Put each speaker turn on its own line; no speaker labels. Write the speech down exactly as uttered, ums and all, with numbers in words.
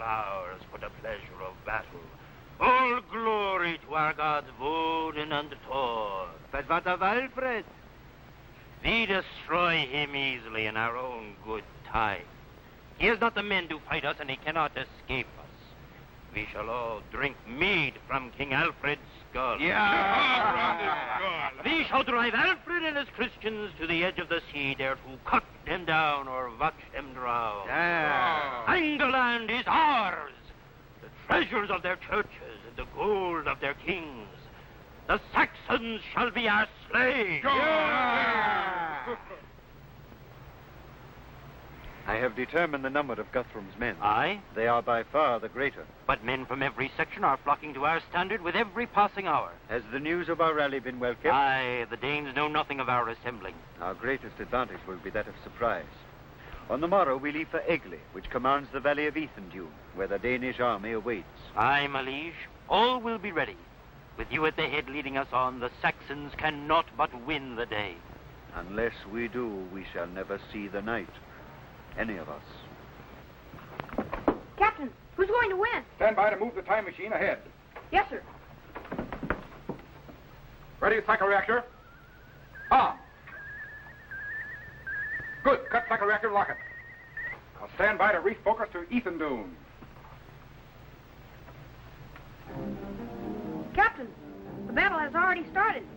ours for the pleasure of battle. All glory to our gods Woden and Thor.
But what of Alfred?
We destroy him easily in our own good time. He has not the men to fight us, and he cannot escape us. We shall all drink mead from King Alfred's skull.
Yeah!
We shall drive Alfred and his Christians to the edge of the sea, there to cut them down or watch them drown.
Yeah.
England is ours. The treasures of their churches and the gold of their kings. The Saxons shall be our slaves.
Yeah. I have determined the number of Guthrum's men.
Aye?
They are by far the greater.
But men from every section are flocking to our standard with every passing hour.
Has the news of our rally been well kept?
Aye, the Danes know nothing of our assembling.
Our greatest advantage will be that of surprise. On the morrow, we leave for Egli, which commands the valley of Ethandune, where the Danish army awaits.
Aye, my liege. All will be ready. With you at the head leading us on, the Saxons cannot but win the day.
Unless we do, we shall never see the night. Any of us.
Captain, who's going to win?
Stand by to move the time machine ahead.
Yes, sir.
Ready to cycle reactor? On. Good. Cut cycle reactor rocket. I'll stand by to refocus to Ethandune.
Captain, the battle has already started.